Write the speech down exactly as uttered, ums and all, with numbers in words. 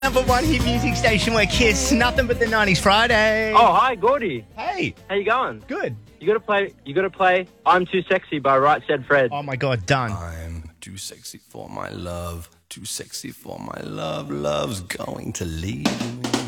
number one hit music station where Kiss, nothing but the nineties Friday. Oh, hi, Gordy. Hey, How you going? good. You gotta play. You gotta play. I'm Too Sexy by Right Said Fred. Oh my God, done. I'm too sexy for my love, too sexy for my love. Love's going to leave me.